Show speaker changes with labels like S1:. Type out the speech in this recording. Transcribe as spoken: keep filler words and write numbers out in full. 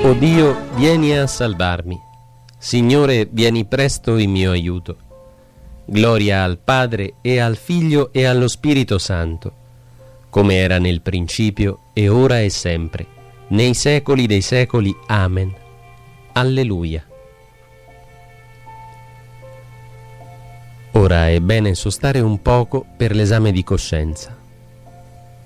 S1: O Dio, vieni a salvarmi. Signore, vieni presto in mio aiuto. Gloria al Padre e al Figlio e allo Spirito Santo, come era nel principio e ora e sempre, nei secoli dei secoli. Amen. Alleluia. Ora è bene sostare un poco per l'esame di coscienza.